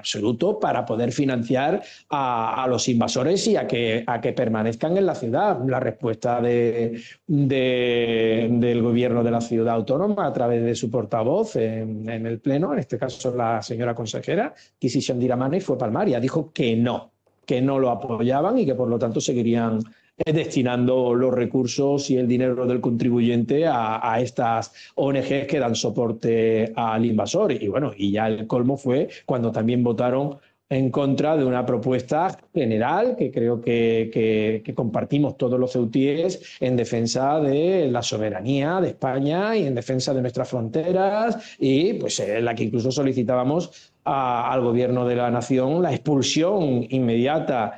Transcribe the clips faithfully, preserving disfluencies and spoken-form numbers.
absoluto para poder financiar a, a los invasores y a que, a que permanezcan en la ciudad. La respuesta de, de, del gobierno de la ciudad autónoma a través de su portavoz en, en el pleno, en este caso la señora consejera, Kisi Shandiramani, fue palmaria. Dijo que no, que no lo apoyaban y que por lo tanto seguirían destinando los recursos y el dinero del contribuyente a, a estas O N Ges que dan soporte al invasor. Y bueno, y ya el colmo fue cuando también votaron en contra de una propuesta general que creo que, que, que compartimos todos los ceutíes en defensa de la soberanía de España y en defensa de nuestras fronteras, y pues en la que incluso solicitábamos a, al gobierno de la nación la expulsión inmediata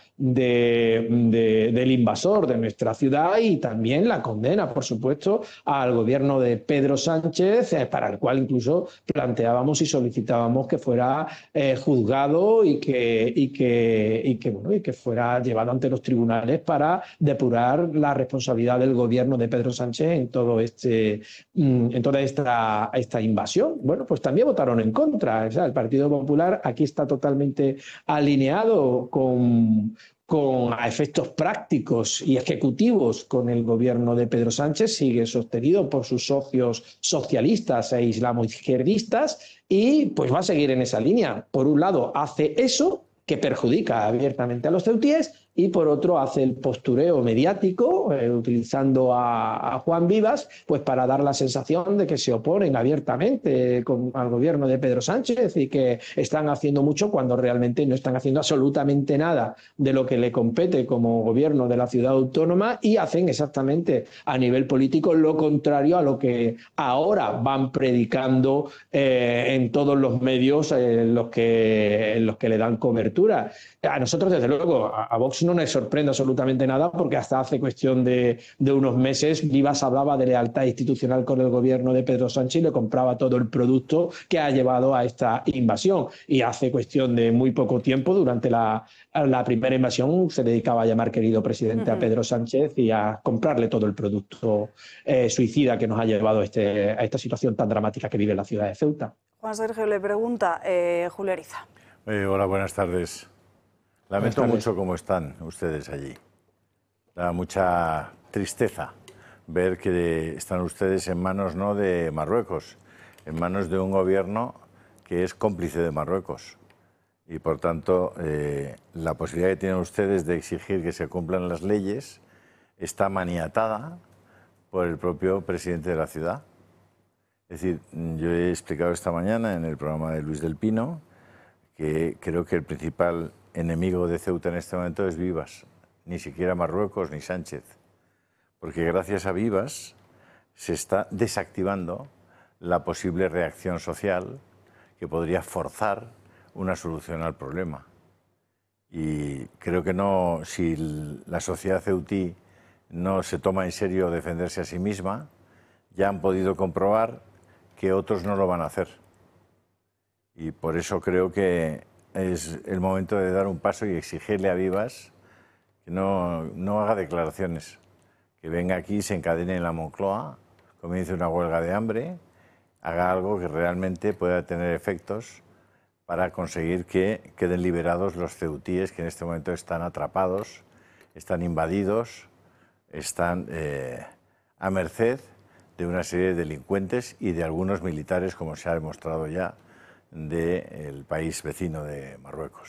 de, de, del invasor de nuestra ciudad y también la condena, por supuesto, al gobierno de Pedro Sánchez, eh, para el cual incluso planteábamos y solicitábamos que fuera eh, juzgado y que, y, que, y, que, bueno, y que fuera llevado ante los tribunales para depurar la responsabilidad del gobierno de Pedro Sánchez en, todo este, en toda esta, esta invasión. Bueno, pues también votaron en contra. O sea, el Partido Popular aquí está totalmente alineado con, con a efectos prácticos y ejecutivos con el gobierno de Pedro Sánchez, sigue sostenido por sus socios socialistas e islamoizquierdistas y pues va a seguir en esa línea. Por un lado hace eso, que perjudica abiertamente a los ceutíes, y por otro hace el postureo mediático, eh, utilizando a, a Juan Vivas, pues para dar la sensación de que se oponen abiertamente con, al gobierno de Pedro Sánchez y que están haciendo mucho cuando realmente no están haciendo absolutamente nada de lo que le compete como gobierno de la ciudad autónoma, y hacen exactamente a nivel político lo contrario a lo que ahora van predicando eh, en todos los medios eh, en, los que, en los que le dan cobertura. A nosotros, desde luego, a, a Vox no nos sorprende absolutamente nada, porque hasta hace cuestión de, de unos meses Vivas hablaba de lealtad institucional con el gobierno de Pedro Sánchez y le compraba todo el producto que ha llevado a esta invasión. Y hace cuestión de muy poco tiempo, durante la, la primera invasión, se dedicaba a llamar querido presidente uh-huh. a Pedro Sánchez y a comprarle todo el producto eh, suicida que nos ha llevado a, este, a esta situación tan dramática que vive la ciudad de Ceuta. Juan Sergio le pregunta, eh, Julio Ariza. Eh, hola, buenas tardes. Lamento mucho cómo están ustedes allí. Da mucha tristeza ver que están ustedes en manos no de Marruecos, en manos de un gobierno que es cómplice de Marruecos. Y por tanto, eh, la posibilidad que tienen ustedes de exigir que se cumplan las leyes está maniatada por el propio presidente de la ciudad. Es decir, yo he explicado esta mañana en el programa de Luis del Pino que creo que el principal enemigo de Ceuta en este momento es Vivas, ni siquiera Marruecos ni Sánchez, porque gracias a Vivas se está desactivando la posible reacción social que podría forzar una solución al problema. Y creo que no, si la sociedad ceutí no se toma en serio defenderse a sí misma, ya han podido comprobar que otros no lo van a hacer. Y por eso creo que es el momento de dar un paso y exigirle a Vivas que no, no haga declaraciones, que venga aquí, se encadene en la Moncloa, comience una huelga de hambre, haga algo que realmente pueda tener efectos para conseguir que queden liberados los ceutíes que en este momento están atrapados, están invadidos, están eh, a merced de una serie de delincuentes y de algunos militares, como se ha demostrado ya, del país vecino de Marruecos.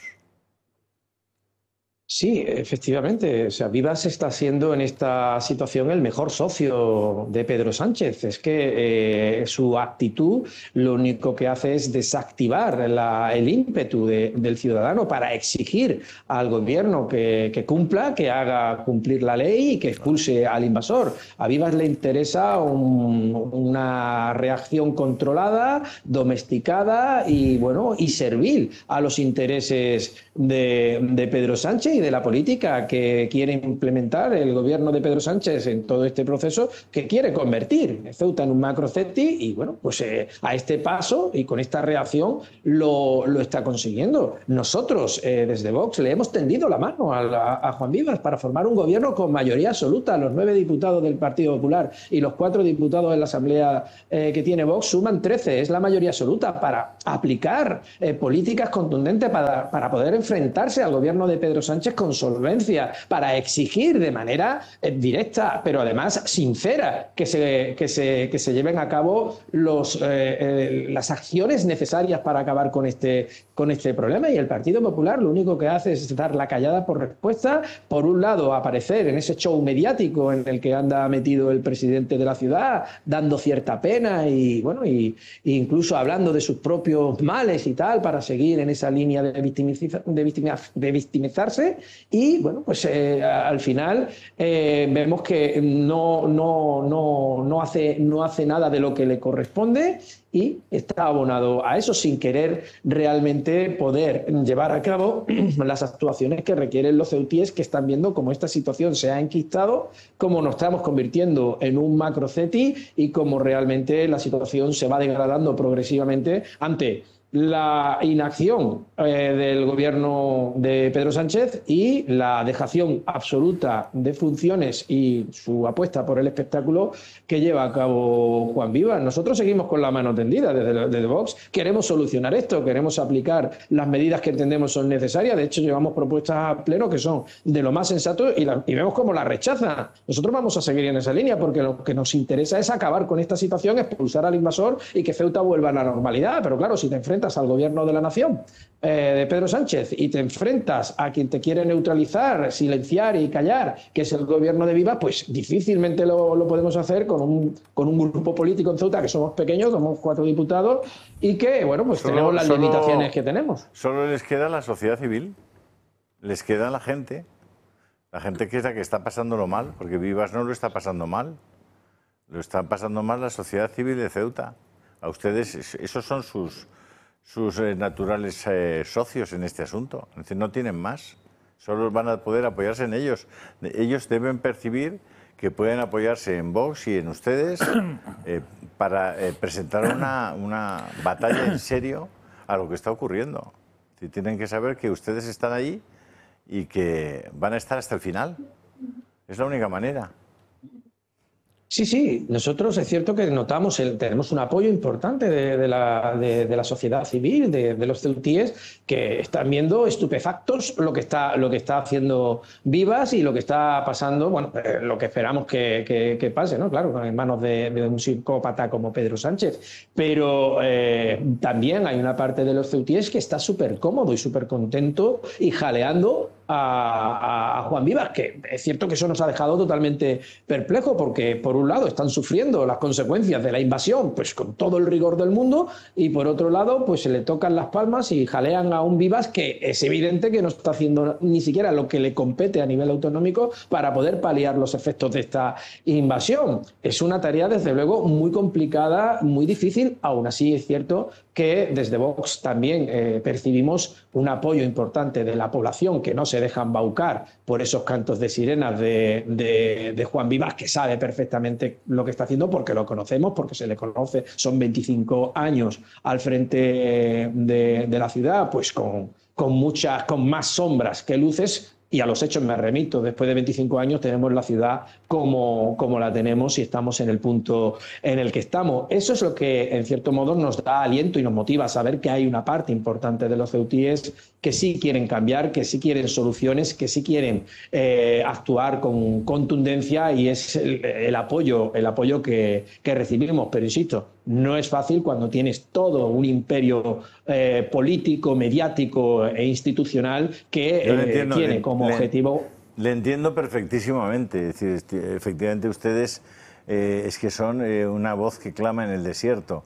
Sí, efectivamente. O sea, Vivas está siendo en esta situación el mejor socio de Pedro Sánchez. Es que eh, su actitud lo único que hace es desactivar la, el ímpetu de, del ciudadano para exigir al gobierno que, que cumpla, que haga cumplir la ley y que expulse al invasor. A Vivas le interesa un, una reacción controlada, domesticada y, bueno, y servil a los intereses de, de Pedro Sánchez. y de la política que quiere implementar el gobierno de Pedro Sánchez en todo este proceso, que quiere convertir Ceuta en un macroceti y bueno, pues eh, a este paso y con esta reacción lo, lo está consiguiendo. Nosotros eh, desde Vox le hemos tendido la mano a, la, a Juan Vivas para formar un gobierno con mayoría absoluta. Los nueve diputados del Partido Popular y los cuatro diputados en la Asamblea eh, que tiene Vox suman trece, es la mayoría absoluta para aplicar eh, políticas contundentes para, para poder enfrentarse al gobierno de Pedro Sánchez con solvencia, para exigir de manera eh, directa, pero además sincera, que se, que se, que se lleven a cabo los, eh, eh, las acciones necesarias para acabar con este, con este problema. Y el Partido Popular lo único que hace es dar la callada por respuesta. Por un lado, aparecer en ese show mediático en el que anda metido el presidente de la ciudad, dando cierta pena y, bueno, y, y incluso hablando de sus propios males y tal, para seguir en esa línea de, victimiza, de, victimiza, de victimizarse. Y, bueno, pues eh, al final eh, vemos que no, no, no, no, hace, no hace nada de lo que le corresponde y está abonado a eso sin querer realmente poder llevar a cabo las actuaciones que requieren los ceutíes, que están viendo cómo esta situación se ha enquistado, cómo nos estamos convirtiendo en un macroceti y cómo realmente la situación se va degradando progresivamente ante la inacción eh, del gobierno de Pedro Sánchez y la dejación absoluta de funciones y su apuesta por el espectáculo que lleva a cabo Juan Vivas. Nosotros seguimos con la mano tendida desde, desde Vox. Queremos solucionar esto, queremos aplicar las medidas que entendemos son necesarias. De hecho, llevamos propuestas a pleno que son de lo más sensato y, la, y vemos cómo la rechazan. Nosotros vamos a seguir en esa línea porque lo que nos interesa es acabar con esta situación, expulsar al invasor y que Ceuta vuelva a la normalidad. Pero claro, si te enfrentas al gobierno de la nación eh, de Pedro Sánchez y te enfrentas a quien te quiere neutralizar, silenciar y callar, que es el gobierno de Vivas, pues difícilmente lo, lo podemos hacer con un, con un grupo político en Ceuta que somos pequeños, somos cuatro diputados y que, bueno, pues solo, tenemos las solo, limitaciones que tenemos. Solo les queda la sociedad civil, les queda la gente, la gente que es la que está pasándolo mal, porque Vivas no lo está pasando mal, lo está pasando mal la sociedad civil de Ceuta. A ustedes, esos son sus... sus eh, naturales eh, socios en este asunto. Es decir, no tienen más. Solo van a poder apoyarse en ellos. Ellos deben percibir que pueden apoyarse en Vox y en ustedes eh, para eh, presentar una, una batalla en serio a lo que está ocurriendo. Es decir, tienen que saber que ustedes están ahí y que van a estar hasta el final. Es la única manera. Sí, sí, nosotros es cierto que notamos, el, tenemos un apoyo importante de, de, la, de, de la sociedad civil, de, de los ceutíes, que están viendo estupefactos lo que está, lo que está haciendo Vivas y lo que está pasando, bueno, eh, lo que esperamos que, que, que pase, ¿no? Claro, en manos de, de un psicópata como Pedro Sánchez. Pero eh, también hay una parte de los ceutíes que está súper cómodo y súper contento y jaleando a, a Juan Vivas, que es cierto que eso nos ha dejado totalmente perplejo porque por un lado están sufriendo las consecuencias de la invasión pues con todo el rigor del mundo y por otro lado pues se le tocan las palmas y jalean a un Vivas que es evidente que no está haciendo ni siquiera lo que le compete a nivel autonómico para poder paliar los efectos de esta invasión. Es una tarea desde luego muy complicada, muy difícil, aún así es cierto que desde Vox también eh, percibimos un apoyo importante de la población que no se deja embaucar por esos cantos de sirenas de, de, de Juan Vivas, que sabe perfectamente lo que está haciendo porque lo conocemos, porque se le conoce, son veinticinco años al frente de, de la ciudad, pues con, con, muchas, con más sombras que luces. Y a los hechos me remito, después de veinticinco años tenemos la ciudad como, como la tenemos y estamos en el punto en el que estamos. Eso es lo que en cierto modo nos da aliento y nos motiva a saber que hay una parte importante de los ceutíes que sí quieren cambiar, que sí quieren soluciones, que sí quieren eh, actuar con contundencia y es el, el apoyo, el apoyo que, que recibimos. Pero insisto, no es fácil cuando tienes todo un imperio eh, político, mediático e institucional que eh, entiendo, tiene le, como le, objetivo... Le entiendo perfectísimamente. Es decir, efectivamente ustedes eh, es que son eh, una voz que clama en el desierto.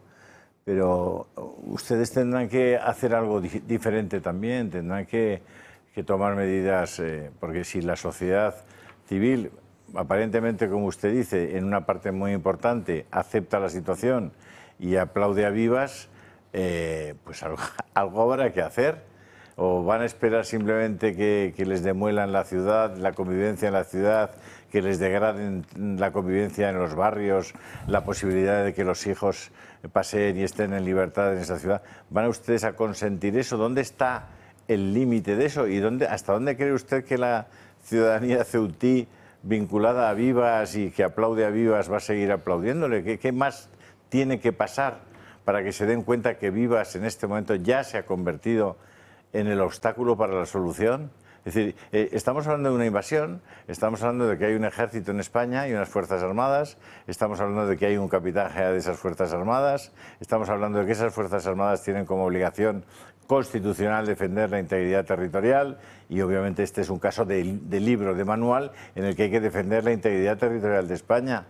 Pero ustedes tendrán que hacer algo di diferente también, tendrán que, que tomar medidas, eh, porque si la sociedad civil, aparentemente, como usted dice, en una parte muy importante, acepta la situación y aplaude a Vivas, eh, pues algo, algo habrá que hacer. ¿O van a esperar simplemente que, que les demuelan la ciudad, la convivencia en la ciudad, que les degraden la convivencia en los barrios, la posibilidad de que los hijos paseen y estén en libertad en esa ciudad? ¿Van ustedes a consentir eso? ¿Dónde está el límite de eso? ¿Y dónde, hasta dónde cree usted que la ciudadanía ceutí vinculada a Vivas y que aplaude a Vivas va a seguir aplaudiéndole? ¿Qué, qué más tiene que pasar para que se den cuenta que Vivas en este momento ya se ha convertido en el obstáculo para la solución? Es decir, eh, estamos hablando de una invasión, estamos hablando de que hay un ejército en España y unas fuerzas armadas, estamos hablando de que hay un capitán general de esas fuerzas armadas, estamos hablando de que esas fuerzas armadas tienen como obligación constitucional defender la integridad territorial y obviamente este es un caso de, de libro, de manual, en el que hay que defender la integridad territorial de España.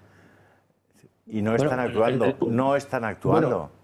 Y no están bueno, actuando, el, el, no están actuando. Bueno.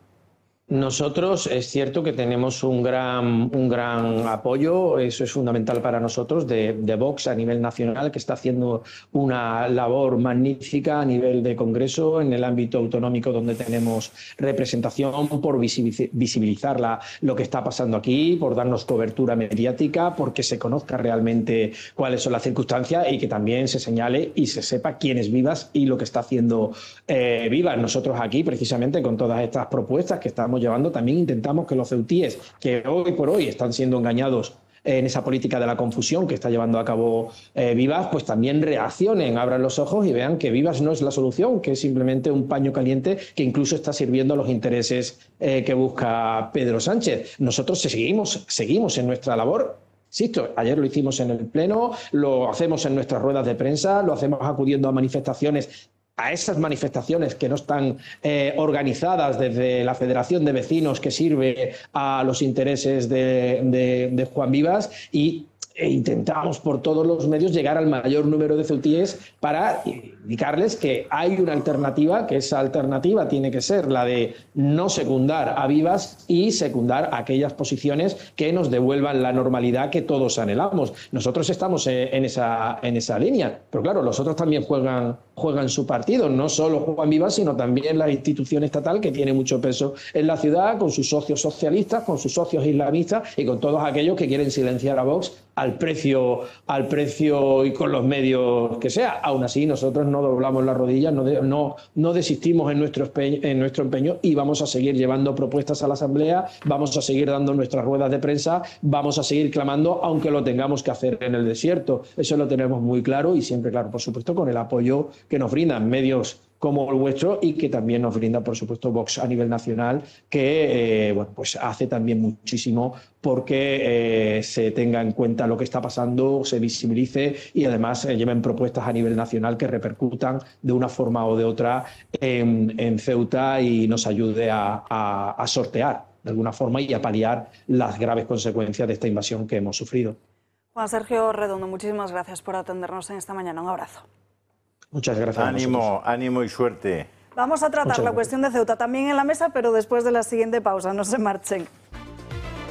Nosotros es cierto que tenemos un gran, un gran apoyo, eso es fundamental para nosotros, de, de Vox a nivel nacional, que está haciendo una labor magnífica a nivel de Congreso, en el ámbito autonómico donde tenemos representación, por visibilizar la, lo que está pasando aquí, por darnos cobertura mediática, porque se conozca realmente cuáles son las circunstancias y que también se señale y se sepa quién es Vivas y lo que está haciendo eh, Vivas. Nosotros aquí, precisamente, con todas estas propuestas que estamos llevando, también intentamos que los ceutíes que hoy por hoy están siendo engañados en esa política de la confusión que está llevando a cabo eh, Vivas, pues también reaccionen, abran los ojos y vean que Vivas no es la solución, que es simplemente un paño caliente que incluso está sirviendo a los intereses eh, que busca Pedro Sánchez. Nosotros seguimos, seguimos en nuestra labor. Insisto, ayer lo hicimos en el Pleno, lo hacemos en nuestras ruedas de prensa, lo hacemos acudiendo a manifestaciones, a esas manifestaciones que no están eh, organizadas desde la Federación de Vecinos, que sirve a los intereses de, de, de Juan Vivas, y e intentamos por todos los medios llegar al mayor número de ceutíes para indicarles que hay una alternativa, que esa alternativa tiene que ser la de no secundar a Vivas y secundar aquellas posiciones que nos devuelvan la normalidad que todos anhelamos. Nosotros estamos en esa, en esa línea, pero claro, los otros también juegan, juegan su partido, no solo Juan Vivas, sino también la institución estatal, que tiene mucho peso en la ciudad, con sus socios socialistas, con sus socios islamistas y con todos aquellos que quieren silenciar a Vox al precio, al precio y con los medios que sea. Aún así, nosotros no doblamos las rodillas, no, de, no, no desistimos en nuestro, empeño, en nuestro empeño y vamos a seguir llevando propuestas a la Asamblea, vamos a seguir dando nuestras ruedas de prensa, vamos a seguir clamando, aunque lo tengamos que hacer en el desierto. Eso lo tenemos muy claro y siempre, claro, por supuesto, con el apoyo que nos brindan medios como el vuestro y que también nos brinda, por supuesto, Vox a nivel nacional, que eh, bueno, pues hace también muchísimo porque eh, se tenga en cuenta lo que está pasando, se visibilice y además eh, lleven propuestas a nivel nacional que repercutan de una forma o de otra en, en Ceuta y nos ayude a, a, a sortear de alguna forma y a paliar las graves consecuencias de esta invasión que hemos sufrido. Juan Sergio Redondo, muchísimas gracias por atendernos en esta mañana. Un abrazo. Muchas gracias. Ánimo, ánimo y suerte. Vamos a tratar la cuestión de Ceuta también en la mesa, pero después de la siguiente pausa. No se marchen.